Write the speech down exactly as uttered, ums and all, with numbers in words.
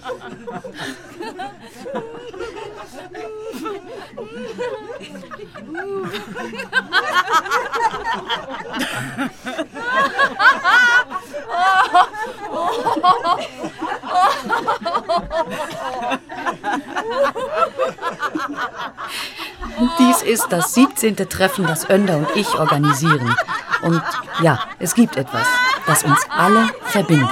Dies ist das siebzehnte Treffen, das Önder und ich organisieren. Und ja, es gibt etwas, das uns alle verbindet.